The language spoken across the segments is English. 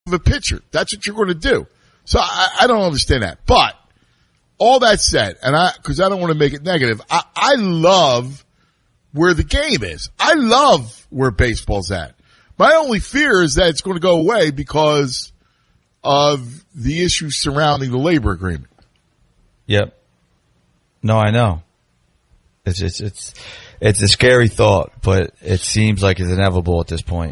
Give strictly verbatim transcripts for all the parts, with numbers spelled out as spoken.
of a pitcher. That's what you're going to do. So I, I don't understand that. But all that said, and I, cause I don't want to make it negative, I, I love where the game is. I love where baseball's at. My only fear is that it's going to go away because of the issues surrounding the labor agreement. Yep. No, I know. It's, it's, it's, it's a scary thought, but it seems like it's inevitable at this point.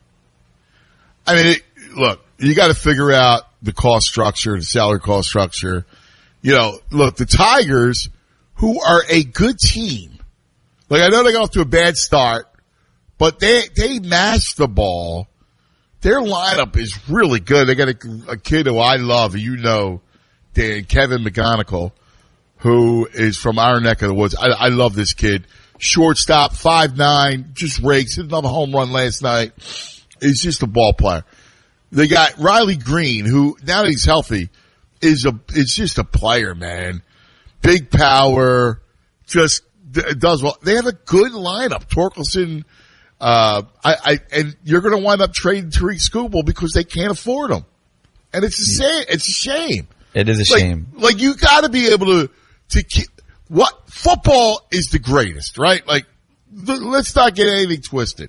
I mean, it, look, you got to figure out the cost structure, the salary cost structure. You know, look, the Tigers, who are a good team, like I know they got off to a bad start, but they they mash the ball. Their lineup is really good. They got a, a kid who I love, you know, Dan, Kevin McGonigal, who is from our neck of the woods. I, I love this kid. Shortstop, five nine, just rakes. Hit another home run last night. He's just a ball player. They got Riley Green, who, now that he's healthy, is a, is just a player, man. Big power, just d- does well. They have a good lineup. Torkelson, uh, I, I, and you're gonna wind up trading Tariq Skubal because they can't afford him. And it's a shame. It's a shame. It is a like, shame. Like, you gotta be able to, to keep, what, football is the greatest, right? Like, th- let's not get anything twisted.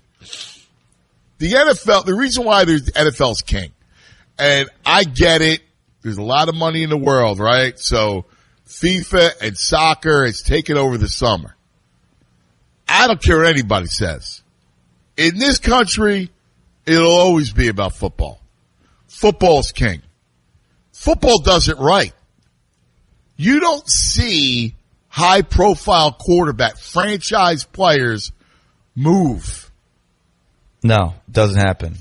The N F L, the reason why there's the N F L's king, and I get it, there's a lot of money in the world, right? So FIFA and soccer has taken over the summer. I don't care what anybody says. In this country, it'll always be about football. Football's king. Football does it right. You don't see high profile quarterback, franchise players move. No, it doesn't happen.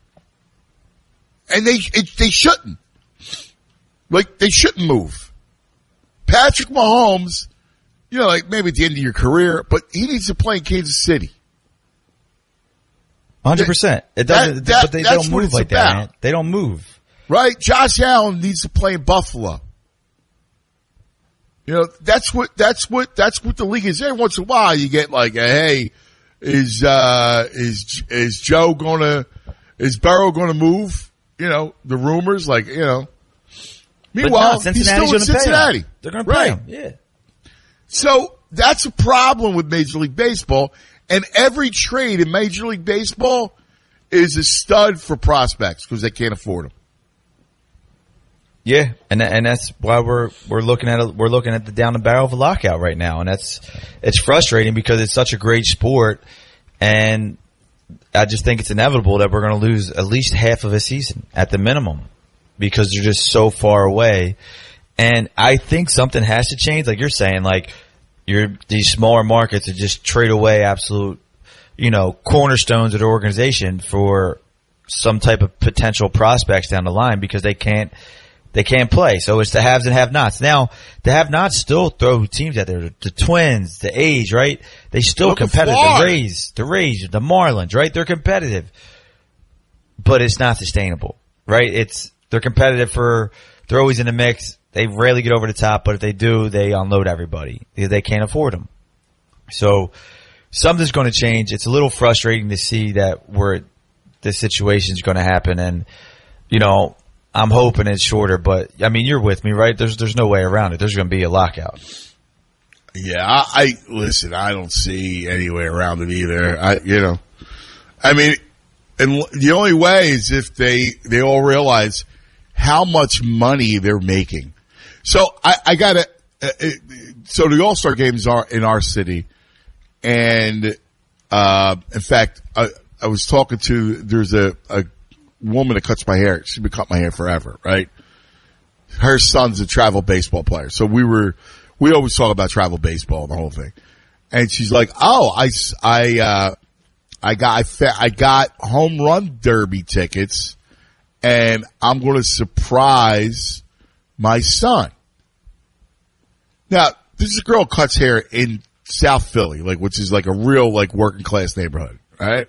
And they it, they shouldn't. Like, they shouldn't move. Patrick Mahomes, you know, like maybe at the end of your career, but he needs to play in Kansas City. one hundred percent. It doesn't, that, that, but they don't move like about. that, man. They don't move. Right? Josh Allen needs to play in Buffalo. You know, that's what, that's what, that's what the league is. Every once in a while you get like a, hey, is, uh, is, is Joe gonna, is Burrow gonna move? You know, the rumors, like, you know. Meanwhile, no, he's still in Cincinnati. They're gonna right. play him. Yeah. So that's a problem with Major League Baseball, and every trade in Major League Baseball is a stud for prospects because they can't afford them. Yeah, and and that's why we're we're looking at a, we're looking at the down the barrel of a lockout right now, and that's it's frustrating because it's such a great sport, and I just think it's inevitable that we're going to lose at least half of a season at the minimum because they're just so far away, and I think something has to change. Like you're saying, like you're these smaller markets that just trade away absolute, you know, cornerstones of the organization for some type of potential prospects down the line because they can't. They can't play. So it's the haves and have-nots. Now, the have-nots still throw teams out there. The, the Twins, the A's, right? They still Look competitive. Florida. The Rays, the Rays, the Marlins, right? They're competitive. But it's not sustainable, right? It's, they're competitive for, they're always in the mix. They rarely get over the top, but if they do, they unload everybody because they can't afford them. So something's going to change. It's a little frustrating to see that we're, this situation's going to happen. And, you know, I'm hoping it's shorter, but I mean, you're with me, right? There's there's no way around it. There's going to be a lockout. Yeah, I, I listen. I don't see any way around it either. I, you know, I mean, and the only way is if they they all realize how much money they're making. So I, I got to. Uh, so the All Star games are in our city, and uh, in fact, I, I was talking to there's a. a woman that cuts my hair. She's been cutting my hair forever, right? Her son's a travel baseball player. So we were, we always talk about travel baseball and the whole thing. And she's like, oh, I, I, uh, I got, I, fa- I got home run derby tickets and I'm going to surprise my son. Now, this is a girl who cuts hair in South Philly, like, which is like a real, like, working class neighborhood, right?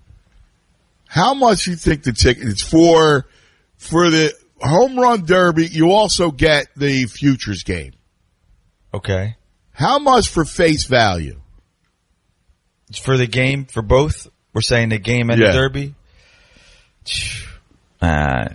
How much you think the ticket is for, for the home run derby? You also get the futures game. Okay. How much for face value? It's for the game, for both? We're saying the game and yeah. the derby? Uh,